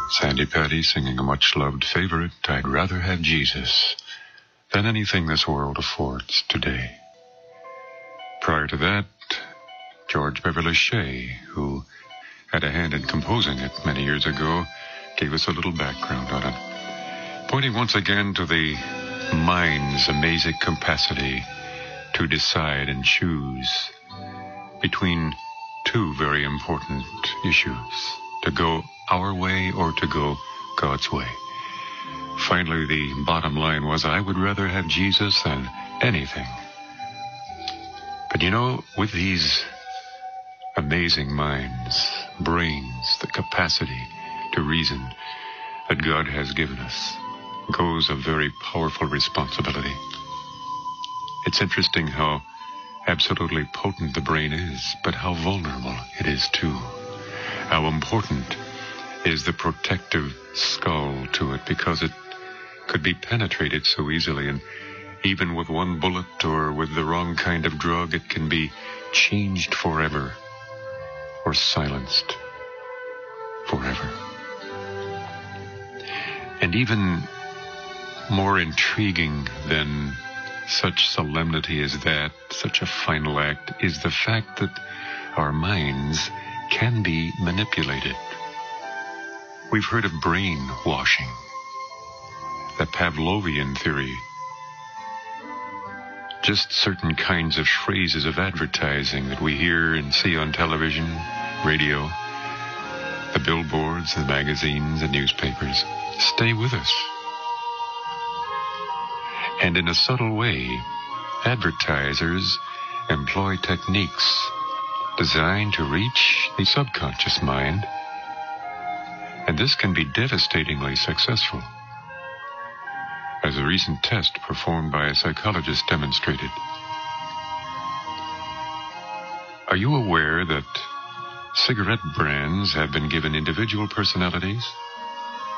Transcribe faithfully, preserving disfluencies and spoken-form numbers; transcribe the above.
Sandy Patty singing a much-loved favorite, I'd rather have Jesus than anything this world affords today. Prior to that, George Beverly Shea, who had a hand in composing it many years ago, gave us a little background on it, pointing once again to the mind's amazing capacity to decide and choose between two very important issues, to go our way or to go God's way. Finally, the bottom line was, I would rather have Jesus than anything. But you know, with these amazing minds, brains, the capacity to reason that God has given us, goes a very powerful responsibility. It's interesting how absolutely potent the brain is, but how vulnerable it is too. How important is the protective skull to it, because it could be penetrated so easily, and even with one bullet or with the wrong kind of drug, it can be changed forever or silenced forever. And even more intriguing than such solemnity as that, such a final act, is the fact that our minds can be manipulated. We've heard of brainwashing, the Pavlovian theory. Just certain kinds of phrases of advertising that we hear and see on television, radio, the billboards, the magazines, the newspapers, stay with us. And in a subtle way, advertisers employ techniques designed to reach the subconscious mind, and this can be devastatingly successful, as a recent test performed by a psychologist demonstrated. Are you aware that cigarette brands have been given individual personalities?